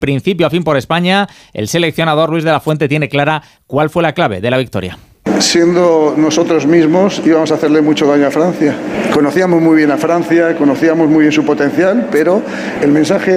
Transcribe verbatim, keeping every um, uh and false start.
principio a fin por España. El seleccionador Luis de la Fuente tiene clara cuál fue la clave de la victoria. Siendo nosotros mismos íbamos a hacerle mucho daño a Francia. Conocíamos muy bien a Francia, conocíamos muy bien su potencial, pero el mensaje